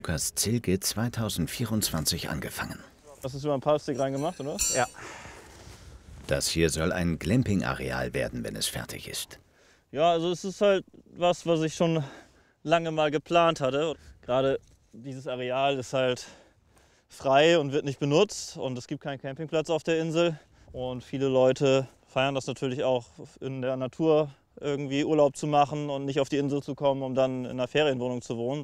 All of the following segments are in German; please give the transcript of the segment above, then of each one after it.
Lukas Zilge 2024 angefangen. Hast du über ein Plastik reingemacht, oder? Ja. Das hier soll ein Glamping-Areal werden, wenn es fertig ist. Ja, also es ist halt was ich schon lange mal geplant hatte. Gerade dieses Areal ist halt frei und wird nicht benutzt und es gibt keinen Campingplatz auf der Insel. Und viele Leute feiern das natürlich auch, in der Natur irgendwie Urlaub zu machen und nicht auf die Insel zu kommen, um dann in einer Ferienwohnung zu wohnen.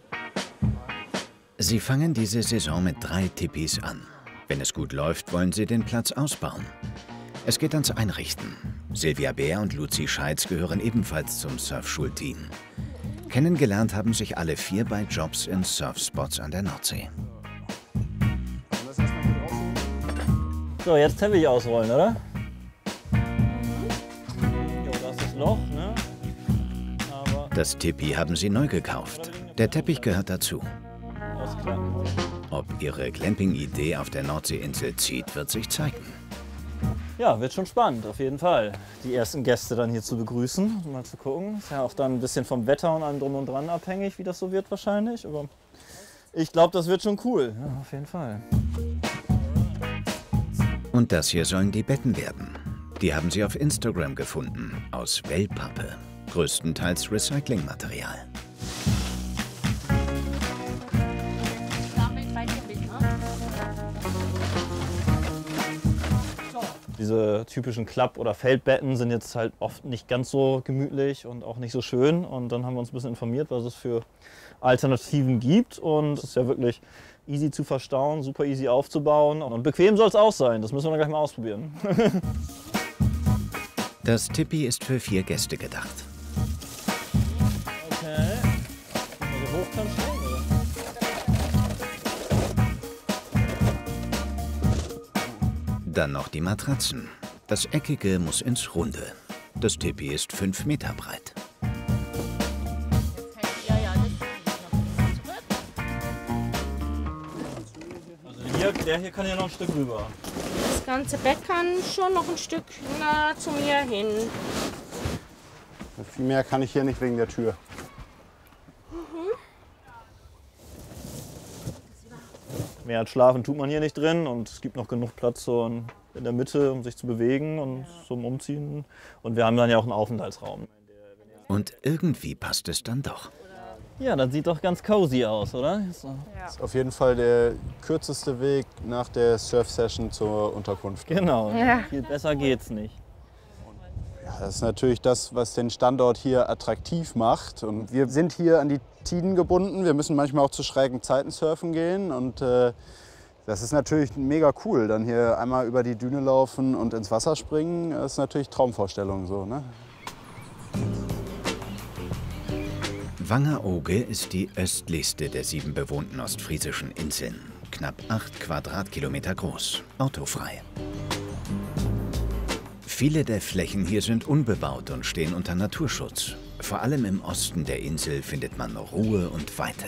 Sie fangen diese Saison mit 3 Tipis an. Wenn es gut läuft, wollen sie den Platz ausbauen. Es geht ans Einrichten. Silvia Bär und Luzi Scheitz gehören ebenfalls zum Surfschulteam. Kennengelernt haben sich alle 4 bei Jobs in Surfspots an der Nordsee. So, jetzt Teppich ausrollen, oder? Jo, das ist das Loch, ne? Aber Das Tipi haben sie neu gekauft. Der Teppich gehört dazu. ausklappen. Ob ihre Glamping-Idee auf der Nordseeinsel zieht, wird sich zeigen. Ja, wird schon spannend, auf jeden Fall. Die ersten Gäste dann hier zu begrüßen, mal zu gucken. Ist ja auch dann ein bisschen vom Wetter und allem drum und dran abhängig, wie das so wird wahrscheinlich. Aber ich glaube, das wird schon cool. Ja, auf jeden Fall. Und das hier sollen die Betten werden. Die haben sie auf Instagram gefunden, aus Wellpappe, größtenteils Recyclingmaterial. Diese typischen Klapp- oder Feldbetten sind jetzt halt oft nicht ganz so gemütlich und auch nicht so schön. Und dann haben wir uns ein bisschen informiert, was es für Alternativen gibt. Und es ist ja wirklich easy zu verstauen, super easy aufzubauen. Und bequem soll es auch sein. Das müssen wir dann gleich mal ausprobieren. Das Tipi ist für 4 Gäste gedacht. Okay. Also hoch kannst du, oder? Dann noch die Matratzen. Das Eckige muss ins Runde. Das Tipi ist 5 Meter breit. Also der hier kann ja noch ein Stück rüber. Das ganze Bett kann schon noch ein Stück zu mir hin. Viel mehr kann ich hier nicht wegen der Tür. Mehr als schlafen tut man hier nicht drin und es gibt noch genug Platz so in der Mitte, um sich zu bewegen und zum Umziehen. Und wir haben dann ja auch einen Aufenthaltsraum. Und irgendwie passt es dann doch. Ja, das sieht doch ganz cozy aus, oder? So. Das ist auf jeden Fall der kürzeste Weg nach der Surf-Session zur Unterkunft. Genau, Ja. viel besser geht's nicht. Ja, das ist natürlich das, was den Standort hier attraktiv macht. Und wir sind hier an die Tiden gebunden. Wir müssen manchmal auch zu schrägen Zeiten surfen gehen. Und das ist natürlich mega cool. Dann hier einmal über die Düne laufen und ins Wasser springen, das ist natürlich Traumvorstellung so, ne? Wangerooge ist die östlichste der 7 bewohnten ostfriesischen Inseln. Knapp 8 Quadratkilometer groß, autofrei. Viele der Flächen hier sind unbebaut und stehen unter Naturschutz. Vor allem im Osten der Insel findet man Ruhe und Weite.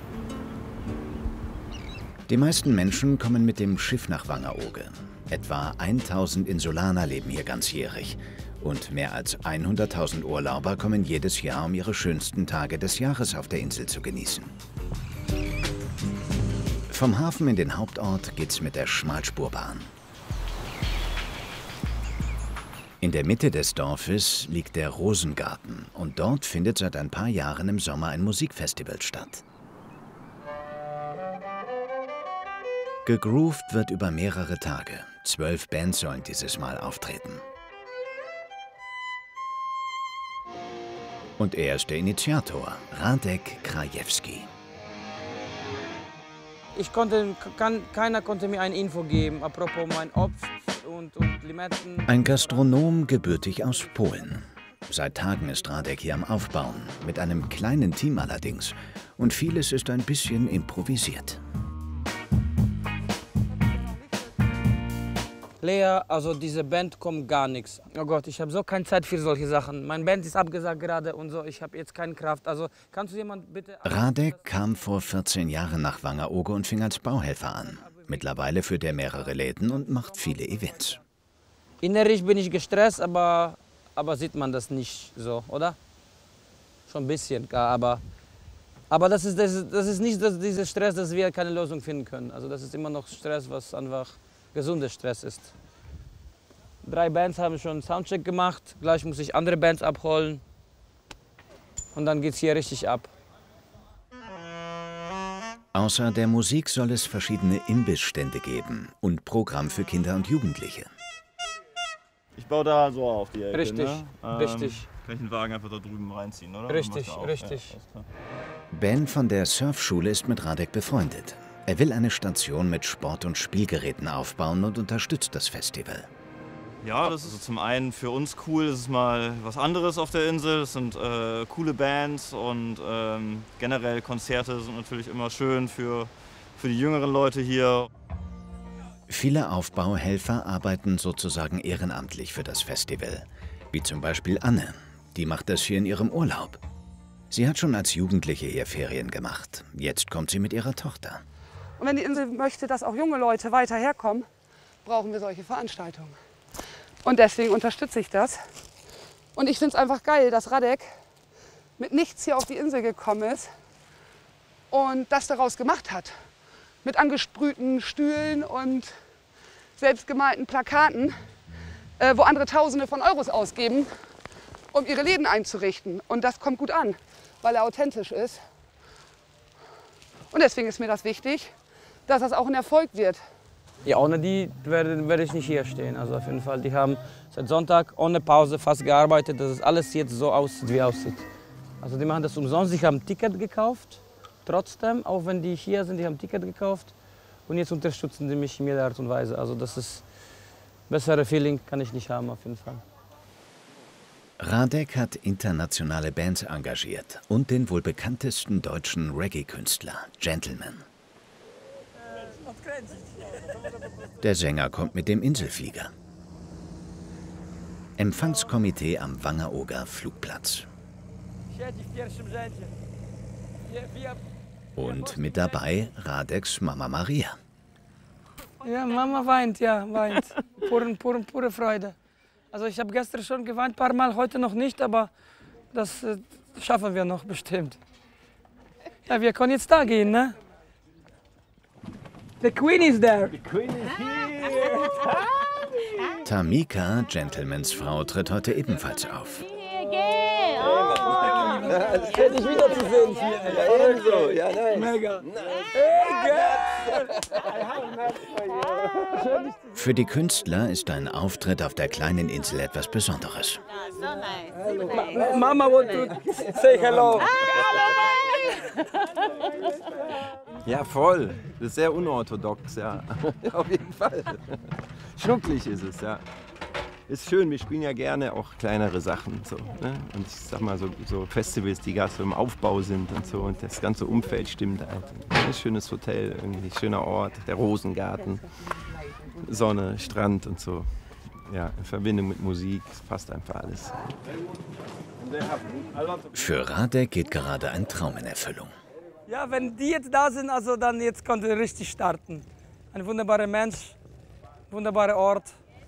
Die meisten Menschen kommen mit dem Schiff nach Wangerooge. Etwa 1000 Insulaner leben hier ganzjährig. Und mehr als 100.000 Urlauber kommen jedes Jahr, um ihre schönsten Tage des Jahres auf der Insel zu genießen. Vom Hafen in den Hauptort geht's mit der Schmalspurbahn. In der Mitte des Dorfes liegt der Rosengarten und dort findet seit ein paar Jahren im Sommer ein Musikfestival statt. Gegroovt wird über mehrere Tage. 12 Bands sollen dieses Mal auftreten. Und er ist der Initiator, Radek Krajewski. Keiner konnte mir eine Info geben, apropos mein Obst und Limetten. Ein Gastronom, gebürtig aus Polen. Seit Tagen ist Radek hier am Aufbauen, mit einem kleinen Team allerdings. Und vieles ist ein bisschen improvisiert. Lea, also diese Band kommt gar nichts. Oh Gott, ich habe so keine Zeit für solche Sachen. Meine Band ist abgesagt gerade und so, ich habe jetzt keine Kraft. Also kannst du jemand bitte... Radek kam vor 14 Jahren nach Wangerooge und fing als Bauhelfer an. Mittlerweile führt er mehrere Läden und macht viele Events. Innerlich bin ich gestresst, aber sieht man das nicht so, oder? Schon ein bisschen, aber Aber das ist nicht dieser Stress, dass wir keine Lösung finden können. Also das ist immer noch Stress, was einfach gesunder Stress ist. 3 Bands haben schon einen Soundcheck gemacht, gleich muss ich andere Bands abholen und dann geht's hier richtig ab. Außer der Musik soll es verschiedene Imbissstände geben und Programm für Kinder und Jugendliche. Ich baue da so auf die Ecke. Richtig, ne? richtig. Kann ich den Wagen einfach da drüben reinziehen, oder? Richtig, richtig. Ja, Ben von der Surfschule ist mit Radek befreundet. Er will eine Station mit Sport- und Spielgeräten aufbauen und unterstützt das Festival. ja, das ist so zum einen für uns cool, es ist mal was anderes auf der Insel. Es sind coole Bands und generell Konzerte sind natürlich immer schön für die jüngeren Leute hier. Viele Aufbauhelfer arbeiten sozusagen ehrenamtlich für das Festival. Wie zum Beispiel Anne. Die macht das hier in ihrem Urlaub. Sie hat schon als Jugendliche hier Ferien gemacht. Jetzt kommt sie mit ihrer Tochter. Und wenn die Insel möchte, dass auch junge Leute weiter herkommen, brauchen wir solche Veranstaltungen. Und deswegen unterstütze ich das. Und ich finde es einfach geil, dass Radek mit nichts hier auf die Insel gekommen ist und das daraus gemacht hat. Mit angesprühten Stühlen und selbstgemalten Plakaten, wo andere Tausende von Euros ausgeben, um ihre Läden einzurichten. Und das kommt gut an, weil er authentisch ist. Und deswegen ist mir das wichtig, dass das auch ein Erfolg wird. Ja, ohne die werde ich nicht hier stehen. Also auf jeden Fall, die haben seit Sonntag ohne Pause fast gearbeitet, dass es alles jetzt so aussieht, wie es aussieht. Also die machen das umsonst, ich habe ein Ticket gekauft, trotzdem, auch wenn die hier sind, die haben ein Ticket gekauft. Und jetzt unterstützen die mich in jeder Art und Weise. Also das ist bessere Feeling kann ich nicht haben auf jeden Fall. Radek hat internationale Bands engagiert und den wohl bekanntesten deutschen Reggae-Künstler, Gentleman. Der Sänger kommt mit dem Inselflieger. Empfangskomitee am Wangerooger Flugplatz. Und mit dabei Radeks Mama Maria. Ja, Mama weint, ja, weint. Pure Freude. Also ich habe gestern schon geweint, ein paar Mal, heute noch nicht, aber das schaffen wir noch bestimmt. Ja, wir können jetzt da gehen, ne? The Queen is there. The Queen is here. Tamika, Gentlemans Frau, tritt heute ebenfalls auf. Es schön, dich wiederzusehen hier. Ja, ebenso. Ja, nice. Mega. Für die Künstler ist ein Auftritt auf der kleinen Insel etwas Besonderes. Mama want to say hello. Ja, voll. Das ist sehr unorthodox, ja. Auf jeden Fall. Schnucklig ist es, ja. Ist schön, wir spielen ja gerne auch kleinere Sachen. So, ne? Und ich sag mal, so Festivals, die gerade so im Aufbau sind und so. Und das ganze Umfeld stimmt halt. Ein schönes Hotel, irgendwie schöner Ort, der Rosengarten, Sonne, Strand und so. Ja, in Verbindung mit Musik, es passt einfach alles. Für Radek geht gerade ein Traum in Erfüllung. Ja, wenn die jetzt da sind, also dann jetzt konnte er richtig starten. Ein wunderbarer Mensch, wunderbarer Ort.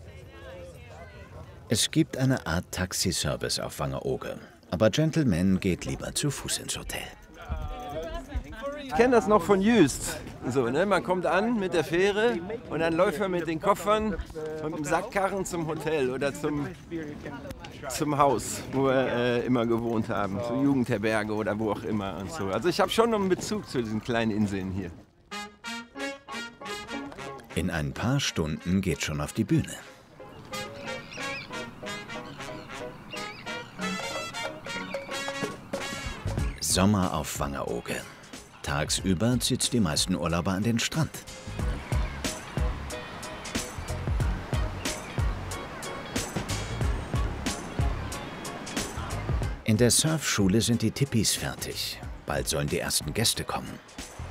Es gibt eine Art Taxiservice auf Wangerooge, aber Gentleman geht lieber zu Fuß ins Hotel. Ich kenne das noch von Jüst. So, ne? Man kommt an mit der Fähre und dann läuft man mit den Koffern und dem Sackkarren zum Hotel oder zum Haus, wo wir immer gewohnt haben, zur Jugendherberge oder wo auch immer und so. Also ich habe schon noch einen Bezug zu diesen kleinen Inseln hier. In ein paar Stunden geht schon auf die Bühne. Sommer auf Wangerooge. Tagsüber zieht's die meisten Urlauber an den Strand. In der Surfschule sind die Tippis fertig. Bald sollen die ersten Gäste kommen.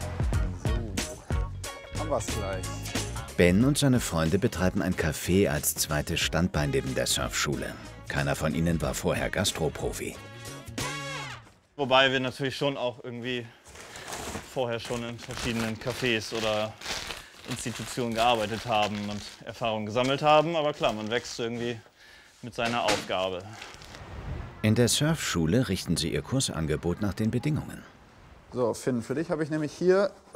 So, haben wir's gleich. Ben und seine Freunde betreiben ein Café als zweites Standbein neben der Surfschule. Keiner von ihnen war vorher Gastroprofi. Wobei wir natürlich schon auch irgendwie vorher schon in verschiedenen Cafés oder Institutionen gearbeitet haben und Erfahrungen gesammelt haben. Aber klar, man wächst irgendwie mit seiner Aufgabe. In der Surfschule richten sie ihr Kursangebot nach den Bedingungen. So, Finn, für dich habe ich nämlich hier